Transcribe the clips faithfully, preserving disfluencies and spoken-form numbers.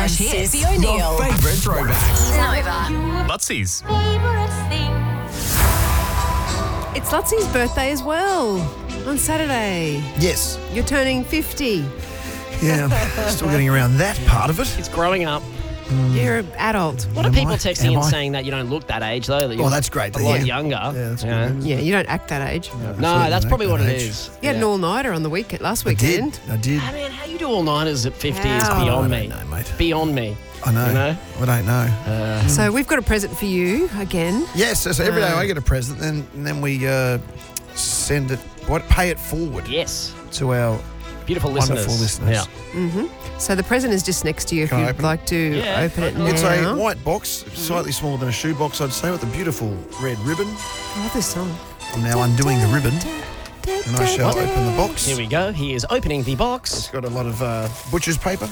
slash hits. Susie O'Neill. Your favourite throwbacks. Nova. Lutsies. It's Lutzie's birthday as well on Saturday. Yes. You're turning fifty. Yeah, I'm still getting around that part of it. It's growing up. You're an adult. What are Am people I? texting Am in I? saying that you don't look that age, though? That Oh, you're that's great a to lot hear. younger. Yeah, that's you good. know? Yeah, you don't act that age. No, that's probably what it age. is. You had an all-nighter on the weekend last I did. weekend. I did. I mean, how you do all-nighters at fifty is How? beyond I me. don't know, mate. Beyond me. I know. You know? I don't know. So we've got a present for you again. Yes, so, so every day Uh, I get a present, and, and then we uh, send it, what, pay it forward Yes. to our Beautiful listeners. wonderful listeners. Yeah. So the present is just next to you if Can I you'd open it? like to Yeah, open it open now. It's a white box, slightly smaller than a shoebox, I'd say, with a beautiful red ribbon. I love this song. I'm now undoing the ribbon, and I shall open the box. Here we go. He is opening the It's box. got a lot of uh, butcher's paper.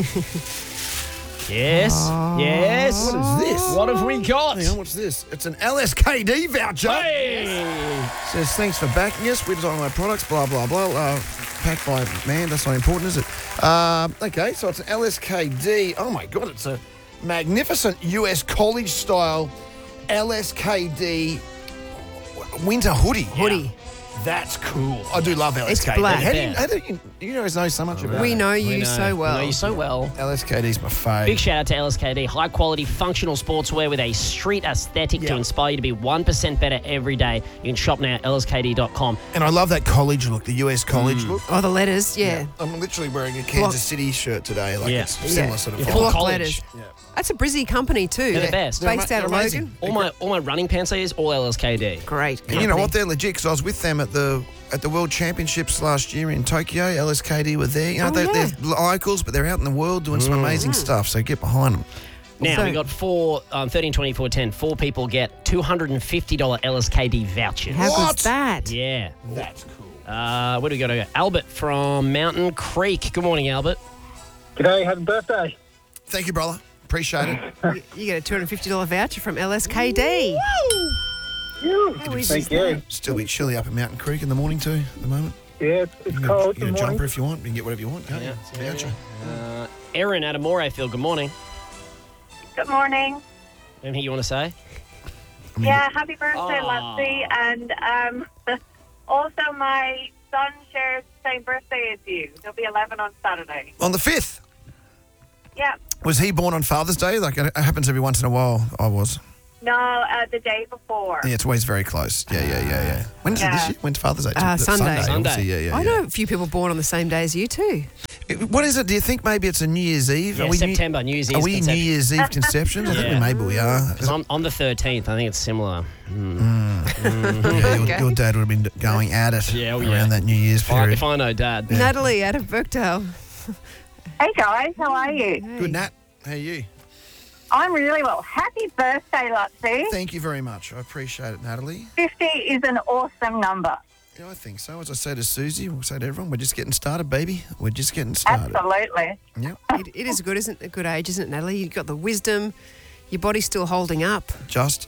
Yes. Yes. What is this? What have we got? Hang on, what's this? It's an L S K D voucher. Hey! Says, thanks for backing us. We design my products, blah, blah, blah. Uh, packed by man, that's not important, is it? Uh, okay, so it's an L S K D. Oh, my God, it's a magnificent U S college-style L S K D winter hoodie. Hoodie. That's cool. I do love L S K D. It's black. How do you, how do you, you guys know so much about We it? know We you know. so well. We know you so well. L S K D's my fave. Big shout out to L S K D. High quality functional sportswear with a street aesthetic to Yeah. inspire you to be one percent better every day. You can shop now at L S K D dot com. And I love that college look, the U S college look. Oh, the letters, yeah. I'm literally wearing a Kansas Block- City shirt today. Like Yeah. it's similar Yeah. sort of Yeah. vibe. Full Block college. letters. Yeah. That's a Brizzy company too. They're the best. Based They're out of ama- they're Logan. All my all my running pants is all L S K D. Great. And you know what? company. They're legit because I was with them at the at the World Championships last year in Tokyo. L S K D were there. You know, Oh, they're, yeah. they're locals, but they're out in the world doing some amazing stuff. So get behind them. Now, So- we got four, um, thirteen, twenty-four, ten. Four people get two hundred fifty dollars L S K D vouchers. How What? good's that? Yeah. That's cool. Uh, where do we go to go? Albert from Mountain Creek. Good morning, Albert. G'day, happy birthday. Thank you, brother. Appreciate it. You get a two hundred fifty dollars voucher from L S K D. How easy Thank is you. that? Still a bit chilly up in Mountain Creek in the morning too. At the moment, Yeah, it's, you it's can, cold you in can the get a morning. jumper if you want. You can get whatever you want, can't Yeah. you? It's a voucher. Uh, Erin out of Morayfield. Good morning. Good morning. Anything you want to say? Yeah, happy birthday, Aw. Lucy. And um, also, my son shares the same birthday as you. He'll be eleven on Saturday. On the fifth, Yeah. was he born on Father's Day? Like it happens every once in a while. I was. No, uh, the day before. Yeah, it's always very close. Yeah, yeah, yeah, yeah. When's it this Yeah. year? When's Father's Day? Uh, It's Sunday. Sunday. Sunday. obviously, Yeah, yeah, I yeah. know a few people born on the same day as you too. What is it? Do you think maybe it's a New Year's Eve? Yeah, Are we September, New Year's Are Eve we New conception. Year's Eve conceptions? I think Yeah. we maybe we are. Because I'm on the thirteenth. I think it's similar. Yeah, your, Okay. your dad would have been going at it Yeah, oh, around yeah. that New Year's If I, period. if I know Dad. Natalie out of Birkdale. Hey, guys. How are you? Good, Nat. How are you? I'm really well. Happy birthday, Lucy. Thank you very much. I appreciate it, Natalie. fifty is an awesome number. Yeah, I think so. As I say to Susie, we'll say to everyone, we're just getting started, baby. We're just getting started. Absolutely. Yep. It, it is good, isn't it? A good age, isn't it, Natalie? You've got the wisdom. Your body's still holding up. Just.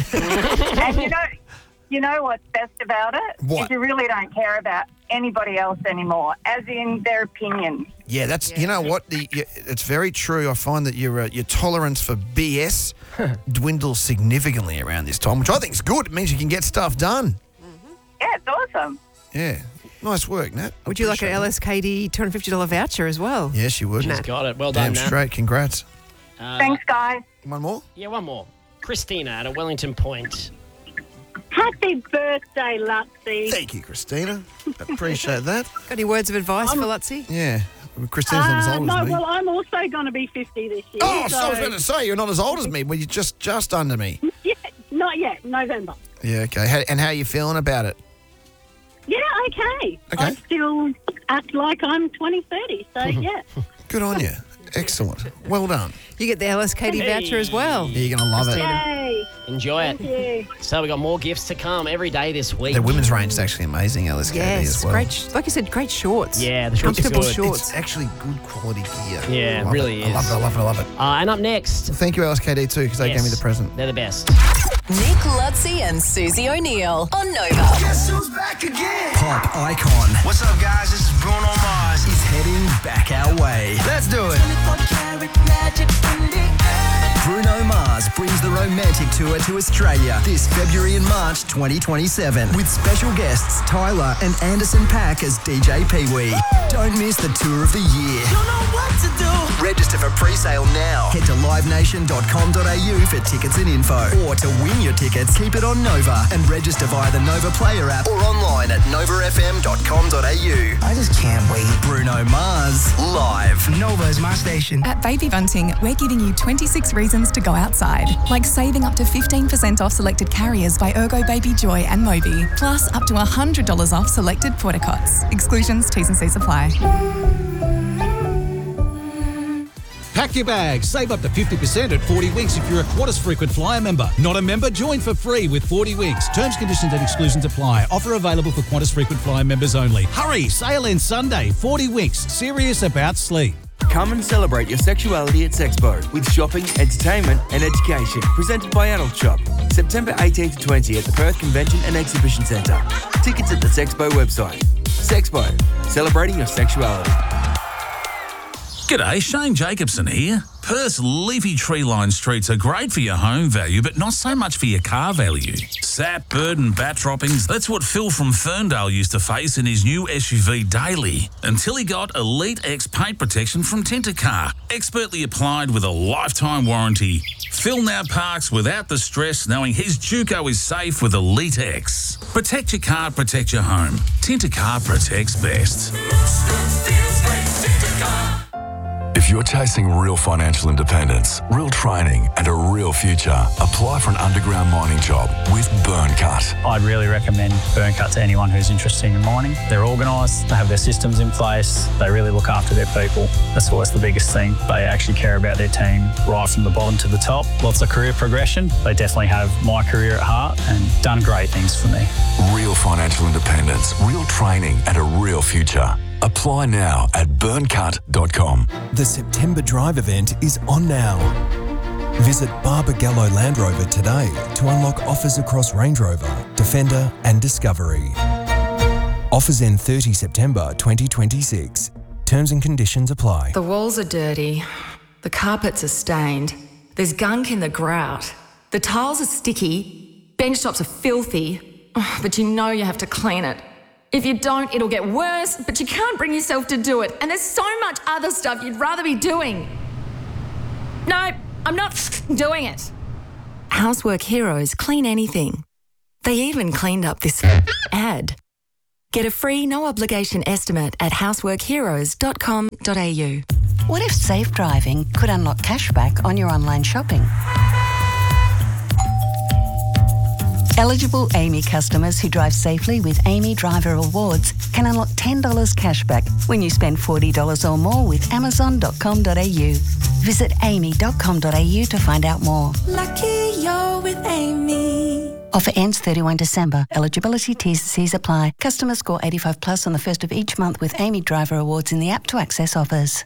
And you know, you know what's best about it? What? Is you really don't care about anybody else anymore, as in their opinions. Yeah, that's, you know what? The, you, it's very true. I find that your uh, your tolerance for B S dwindles significantly around this time, which I think is good. It means you can get stuff done. Yeah, it's awesome. Yeah. Nice work, Nat. I Would you like an appreciate L that. S K D two hundred fifty dollars voucher as well? Yes, you would. Nat. Got it. Well Damn done, Nat. straight. Congrats. Uh, Thanks, guys. One more? Yeah, one more. Christina at a Wellington Point. Happy birthday, Luxie. Thank you, Christina. Appreciate that. Got any words of advice for Lutzi? Yeah. Christina's not as Uh, old no, as me. well, I'm also going to be fifty this year. Oh, so I was going to say, you're not as old as me. Well, you're just, just under me. Yeah, not yet, November. Yeah, okay. How, and how are you feeling about it? Yeah, okay. Okay. I still act like I'm twenty, thirty, so yeah. Good on you. Excellent. Well done. You get the L S K D Hey. voucher as well. Yeah, you're going to love it. Yay. Enjoy Thank it. you. So we got more gifts to come every day this week. The women's range is actually amazing, L S K D Yes, as well. great. sh- Like you said, great shorts. Yeah, the shorts are Comfortable good. shorts. It's actually good quality gear. Yeah, I love really it. I love is. it, I love it, I love it. Uh, and up next, Thank you, L S K D, too, because they yes, gave me the present. They're the best. Nick Lutzi and Susie O'Neill on Nova. Guess who's back again? Pop icon. What's up, guys? This is Bruno Mars. He's heading back our way. Let's do it. romantic tour to Australia this February and March twenty twenty-seven with special guests Tyler and Anderson .Paak as D J Pee-wee. Don't miss the tour of the year. Don't know what to do. Register for pre-sale now. Head to live nation dot com dot a u for tickets and info. Or to win your tickets, keep it on Nova and register via the Nova Player app or online at nova f m dot com dot a u. I just can't wait. Bruno Mars, live. Nova's my station. At Baby Bunting, we're giving you twenty-six reasons to go outside, like saving up to fifteen percent off selected carriers by Ergo Baby Joy and Moby, plus up to one hundred dollars off selected porta-cots. Exclusions, T's and C's apply. Pack your bags. Save up to fifty percent at forty Winks if you're a Qantas Frequent Flyer member. Not a member? Join for free with forty Winks. Terms, conditions and exclusions apply. Offer available for Qantas Frequent Flyer members only. Hurry! Sale ends Sunday. forty Winks. Serious about sleep. Come and celebrate your sexuality at Sexpo with shopping, entertainment and education. Presented by Adult Shop. September eighteenth to twentieth at the Perth Convention and Exhibition Centre. Tickets at the Sexpo website. Sexpo. Celebrating your sexuality. G'day, Shane Jacobson here. Perth's leafy tree-lined streets are great for your home value, but not so much for your car value. Sap, bird and bat droppings, that's what Phil from Ferndale used to face in his new S U V Daily, until he got Elite X paint protection from Tintercar, expertly applied with a lifetime warranty. Phil now parks without the stress, knowing his Juco is safe with Elite X. Protect your car, protect your home. Tintercar protects best. If you're chasing real financial independence, real training and a real future, apply for an underground mining job with Burncut. I'd really recommend Burncut to anyone who's interested in mining. They're organised, they have their systems in place, they really look after their people. That's always the biggest thing. They actually care about their team right from the bottom to the top. Lots of career progression. They definitely have my career at heart and done great things for me. Real financial independence, real training and a real future. Apply now at burncut dot com. The September Drive event is on now. Visit Barbagallo Land Rover today to unlock offers across Range Rover, Defender and Discovery. Offers end thirtieth September twenty twenty-six. Terms and conditions apply. The walls are dirty. The carpets are stained. There's gunk in the grout. The tiles are sticky. Bench tops are filthy. But you know you have to clean it. If you don't, it'll get worse, but you can't bring yourself to do it. And there's so much other stuff you'd rather be doing. No, I'm not doing it. Housework Heroes clean anything. They even cleaned up this ad. Get a free, no-obligation estimate at housework heroes dot com dot a u. What if safe driving could unlock cashback on your online shopping? Eligible Amy customers who drive safely with Amy Driver Awards can unlock ten dollars cashback when you spend forty dollars or more with amazon dot com dot a u. Visit amy dot com dot a u to find out more. Lucky you're with Amy. Offer ends thirty-first December. Eligibility T's and C's apply. Customers score eighty-five plus on the first of each month with Amy Driver Awards in the app to access offers.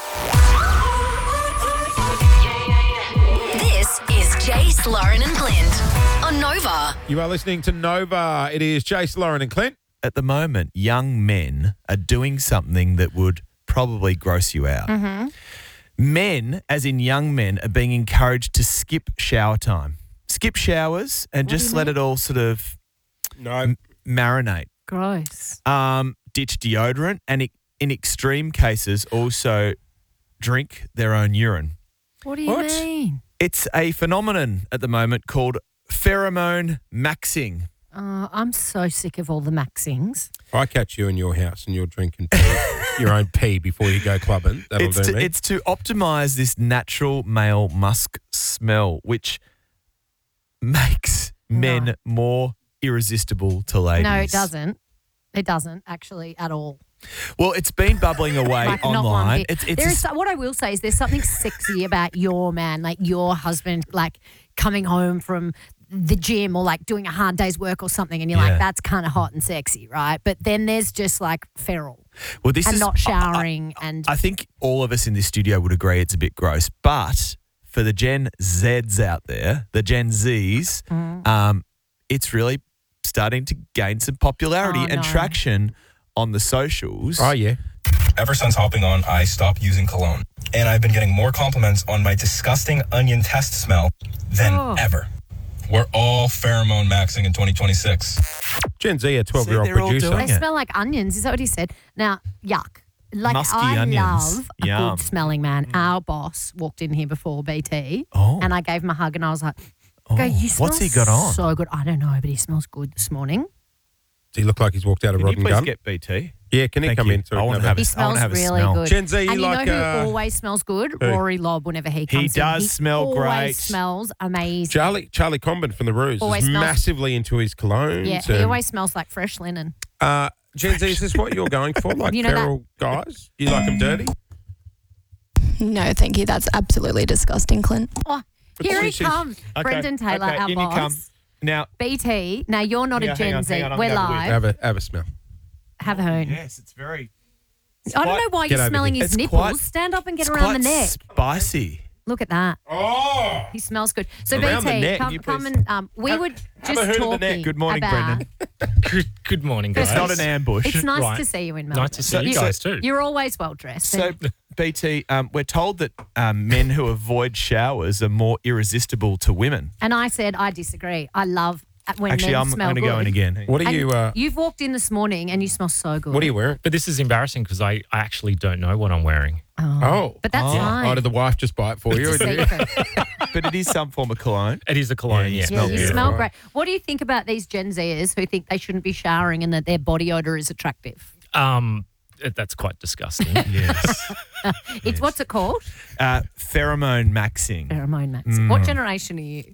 This is Jace, Lauren and Clint on Nova. You are listening to Nova. It is Jace, Lauren and Clint. At the moment, young men are doing something that would probably gross you out. Mm-hmm. Men, as in young men, are being encouraged to skip shower time. Skip showers and What do just you let mean? it all sort of no. m- marinate. Gross. Um, ditch deodorant and, in extreme cases, also drink their own urine. What do you What? mean? It's a phenomenon at the moment called pheromone maxing. Uh, I'm so sick of all the maxings. If I catch you in your house and you're drinking pee, your own pee before you go clubbing, that'll It's do to, me. it's to optimize this natural male musk smell, which makes men No. more irresistible to ladies. No, it doesn't. It doesn't actually at all. Well, it's been bubbling away Like, not one online. bit. It's, it's There a is so- what I will say is there's something sexy about your man, like your husband, like coming home from the gym or like doing a hard day's work or something, and you're Yeah. like, that's kind of hot and sexy, right? But then there's just like feral Well, this and is not showering and I think all of us in this studio would agree it's a bit gross, but for the Gen Zs out there, the Gen Zs, Mm. um, it's really starting to gain some popularity Oh, and no. traction on the socials. Oh, yeah. Ever since hopping on, I stopped using cologne. And I've been getting more compliments on my disgusting onion test smell than Oh. ever. We're all pheromone maxing in twenty twenty-six. Gen Z, a twelve-year-old they're all producer. doing They it. smell like onions. Is that what he said? Now, yuck. Like, Musky I onions. love a Yum. good smelling man. Our boss walked in here before B T, Oh. and I gave him a hug, and I was like, Oh, "Go, you smell what's he got on? so good." I don't know, but he smells good this morning. Does he look like he's walked out of Can Rod you and please Gun? get B T? Yeah, can he Thank come you. in? So I we wanna can have He a- I smells wanna have a really smell. good. Gen Z, you and you like, know who uh, always smells good? who? Rory Lobb. Whenever he comes, does in. smell always great. Smells amazing. Charlie Charlie Comben from the Ruse Always is smells- massively into his colognes. yeah, he and, always smells like fresh linen. uh, Gen Z, is this what you're going for? Like You know that- feral guys? You like them dirty? No, thank you. That's absolutely disgusting, Clint. Oh, But here he she's- comes, Okay, Brendan Taylor, okay, our in you boss. come. Now, B T. Now you're not Yeah, a hang Gen on, Z. hang on, I'm We're gonna have a live. Have a, have a smell. Have a hoon. yes, it's very. I don't know why Get you're over smelling here. his It's nipples. quite- Stand up and get It's around the quite neck. spicy. Look at that. Oh! He smells good. So Around the B T, neck, come, you come please- and um, we Have- were have just a hoon talking of the neck. Good morning, about. Brendan. Good, good morning, guys. It's not an ambush. It's nice Right. to see you in Melbourne. Nice to see you guys too. You're always well dressed. So, B T, um, we're told that um, men who avoid showers are more irresistible to women. and I said I disagree. I love when Actually, men I'm smell going to good. go in again. What are And you? Uh, You've walked in this morning and you smell so good. what are you wearing? But this is embarrassing because I, I actually don't know what I'm wearing. Oh, Oh, but that's Oh. fine. oh, did the wife just buy it for you? It's a or did you- secret. But it is some form of cologne. It is a cologne, Yeah, you yeah. smell Yeah, you beautiful. smell right. great. What do you think about these Gen Zers who think they shouldn't be showering and that their body odor is attractive? Um, it- that's quite disgusting. Yes. It's what's it called? Uh, pheromone maxing. Pheromone max. What generation are you?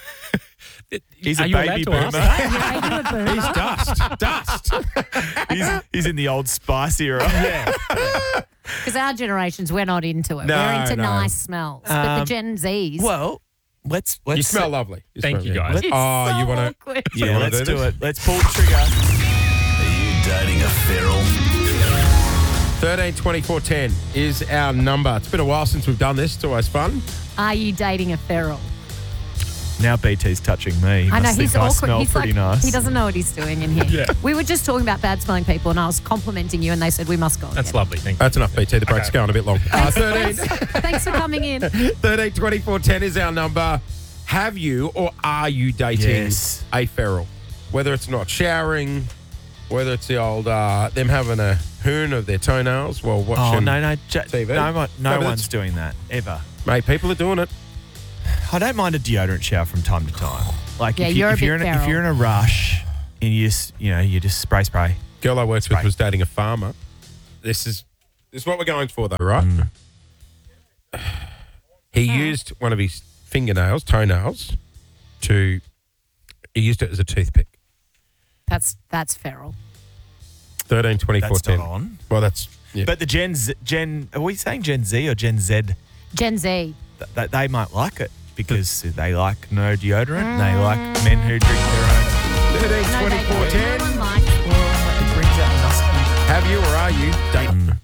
He's Are a you allowed baby to boomer. ask that? Yeah, are you a boomer? He's dust. Dust. he's, he's in the old spice era. Yeah. Because our generations, we're not into it. No, we're into no. nice smells. but the Um, Gen Zs. Well, let's let's You smell lovely. You Thank smell you, good. guys. It's Oh, so you want to? awkward. yeah, wanna let's do do this? it. Let's pull the trigger. Are you dating a feral? thirteen twenty-four ten is our number. It's been a while since we've done this. It's always fun. Are you dating a feral? Now B T's touching me. He I know must he's think I awkward. smell He's pretty like nice. he doesn't know what he's doing in here. Yeah. We were just talking about bad smelling people, and I was complimenting you, and they said we must go. That's again. lovely. Thank you. That's enough, B T. The break's Okay. going a bit long. Uh, thirteen, Thanks for coming in. thirteen twenty-four ten is our number. Have you or are you dating Yes. a feral? Whether it's not showering, whether it's the old uh, them having a hoon of their toenails while watching. Oh no, no, j- T V. no, one- no No, but one's it's- doing that ever. Mate, people are doing it. I don't mind a deodorant shower from time to time. Like Yeah, if, you, you're a if you're bit in a, if feral. you're in a rush and you just you know you just spray spray. Girl I worked with Spray. was dating a farmer. This is this is what we're going for, though, right? Mm. He used one of his fingernails, toenails, to he used it as a toothpick. That's that's feral. Thirteen twenty-four That's ten. not on. Well, that's yeah. But the Gen Z, Gen are we saying Gen Z or Gen Z? Gen Z. Th- th- they might like it because they like no deodorant. And they like men who drink their own. thirteen No, they twenty-four don't. ten. No one likes it. It brings out musky. Have you or are you dating?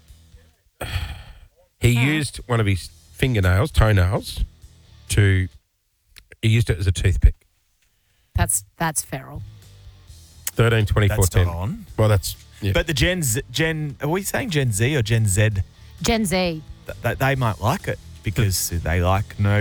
He used one of his fingernails, toenails, to he used it as a toothpick. That's that's feral. Thirteen twenty-four That's ten. not on. Well, that's yeah. But the Gen Z, Gen are we saying Gen Z or Gen Z? Gen Z. Th- th- they might like it because they like no